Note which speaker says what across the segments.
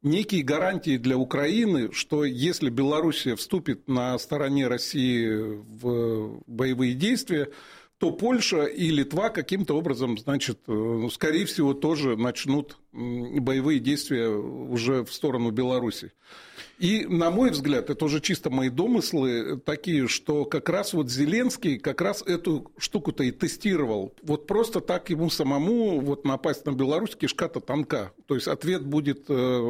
Speaker 1: некие гарантии для Украины, что если Белоруссия вступит на стороне России в боевые действия, то Польша и Литва каким-то образом, значит, скорее всего, тоже начнут боевые действия уже в сторону Беларуси. И, на мой взгляд, это уже чисто мои домыслы такие, что как раз вот Зеленский как раз эту штуку-то и тестировал. Вот просто так ему самому вот напасть на Беларусь кишка-то тонка. То есть ответ будет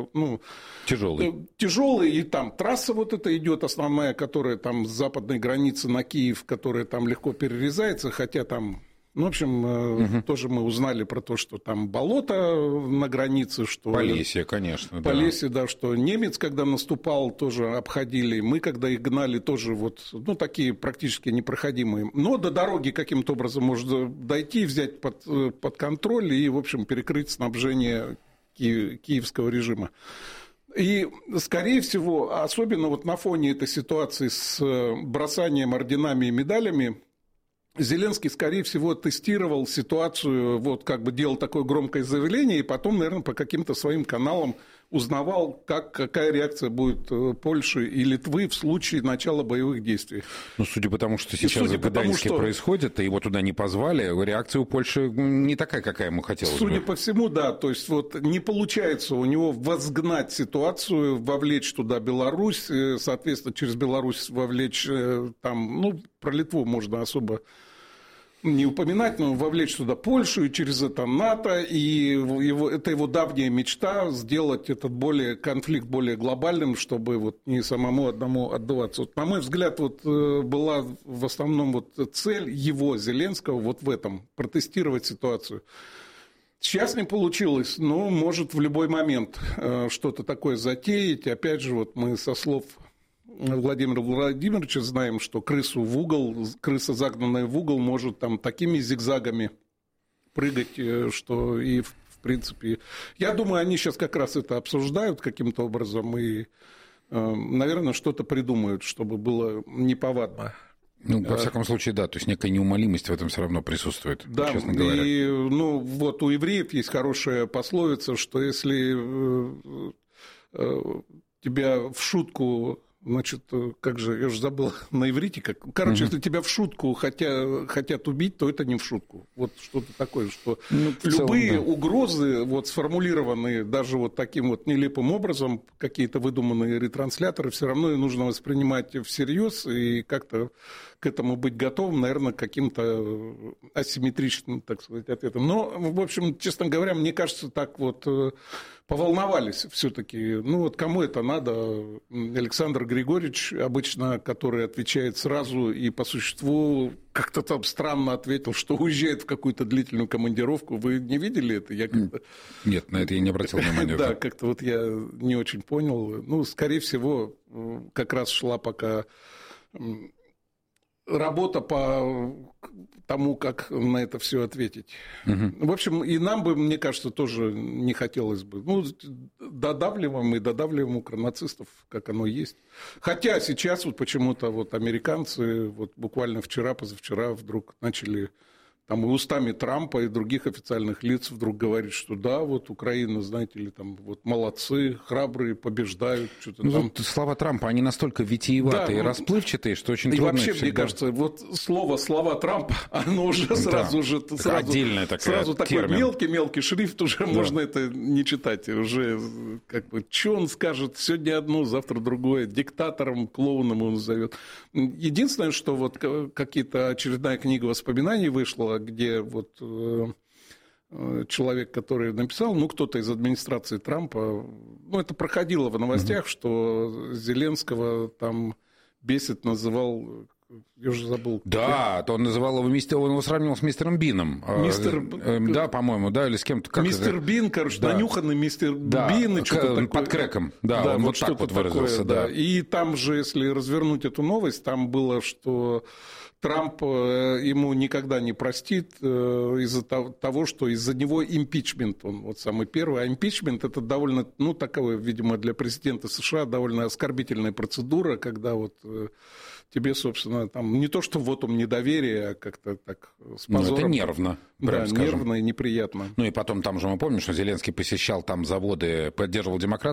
Speaker 1: тяжелый, и там трасса вот эта идет основная, которая там с западной границы на Киев, которая там легко перерезается, хотя там... Ну, в общем, тоже мы узнали про то, что там болото на границе, что...
Speaker 2: Полесье, конечно.
Speaker 1: Полесье, да, что немец, когда наступал, тоже обходили. Мы, когда их гнали, тоже вот, ну, такие практически непроходимые. Но до дороги каким-то образом можно дойти, взять под контроль и, в общем, перекрыть снабжение киевского режима. И, скорее всего, особенно вот на фоне этой ситуации с бросанием орденами и медалями, Зеленский, скорее всего, тестировал ситуацию, вот как бы делал такое громкое заявление, и потом, наверное, по каким-то своим каналам узнавал, какая реакция будет Польши и Литвы в случае начала боевых действий.
Speaker 2: Ну, судя по тому, что сейчас в Гданьске происходит, и его туда не позвали, реакция у Польши не такая, какая ему хотелось бы.
Speaker 1: Судя по всему, да. То есть вот не получается у него возгнать ситуацию, вовлечь туда Беларусь, соответственно, через Беларусь вовлечь там, ну, про Литву можно особо не упоминать, но вовлечь туда Польшу и через это НАТО, и это его давняя мечта сделать этот конфликт более глобальным, чтобы вот не самому одному отдуваться. Вот, на мой взгляд, вот была в основном вот цель его, Зеленского, вот в этом, протестировать ситуацию. Сейчас не получилось, но может в любой момент что-то такое затеять. Опять же, вот мы со слов Владимира Владимировича знаем, что крыса, загнанная в угол, может там такими зигзагами прыгать, что и в принципе... Я думаю, они сейчас как раз это обсуждают каким-то образом и, наверное, что-то придумают, чтобы было неповадно.
Speaker 2: Ну, во всяком случае, да, то есть некая неумолимость в этом все равно присутствует,
Speaker 1: да,
Speaker 2: честно говоря.
Speaker 1: И, ну, вот у евреев есть хорошая пословица, что если тебя в шутку... Значит, как же, я уже забыл на иврите, короче, если тебя в шутку хотят убить, то это не в шутку. Вот что-то такое, что любые угрозы, вот сформулированные даже вот таким вот нелепым образом, какие-то выдуманные ретрансляторы, все равно и нужно воспринимать всерьез и как-то к этому быть готовым, наверное, каким-то асимметричным, так сказать, ответом. Но, в общем, честно говоря, мне кажется, так вот поволновались все-таки. Ну вот кому это надо? Александр Григорьевич, обычно, который отвечает сразу и по существу, как-то там странно ответил, что уезжает в какую-то длительную командировку. Вы не видели это?
Speaker 2: Нет, на это я не обратил внимания.
Speaker 1: Да, как-то вот я не очень понял. Ну, скорее всего, как раз шла пока работа по тому, как на это все ответить. В общем, и нам бы, мне кажется, тоже не хотелось бы. Ну, додавливаем укронацистов, как оно есть. Хотя сейчас вот почему-то вот американцы вот буквально вчера, позавчера вдруг начали... Там и устами Трампа и других официальных лиц вдруг говорит, что да, вот Украина, знаете ли, там вот молодцы, храбрые, побеждают. Что-то там.
Speaker 2: Вот слова Трампа, они настолько витиеватые и расплывчатые, что очень трудно.
Speaker 1: И вообще, мне кажется, вот слова Трампа, оно уже сразу
Speaker 2: отдельная такая
Speaker 1: сразу такой мелкий шрифт, уже можно это не читать. Уже как бы, что он скажет, сегодня одно, завтра другое, диктатором, клоуном он назовет. Единственное, что вот какие-то очередная книга воспоминаний вышла, где вот человек, который написал, ну, кто-то из администрации Трампа, ну, это проходило в новостях, что Зеленского там бесит, называл... Я уже забыл.
Speaker 2: Да, то он называл его он его сравнивал с мистером Бином. Да, по-моему, да, или с кем-то.
Speaker 1: Мистер Бин, короче, нанюханный мистер Бин. И что-то такое.
Speaker 2: Под крэком, да, он вот так вот выразился.
Speaker 1: Да. И там же, если развернуть эту новость, там было, что Трамп ему никогда не простит из-за того, что из-за него импичмент, он вот самый первый. А импичмент – это довольно, ну, такое, видимо, для президента США довольно оскорбительная процедура, когда вот... Тебе, собственно, там не то, что вотум недоверия, а как-то так с позором.
Speaker 2: Это нервно,
Speaker 1: да, скажем. Нервно и неприятно.
Speaker 2: Ну и потом там же мы помним, что Зеленский посещал там заводы, поддерживал демократов.